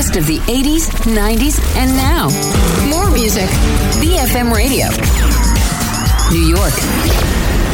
best of the 80s, 90s, and now. More music. BFM Radio. New York.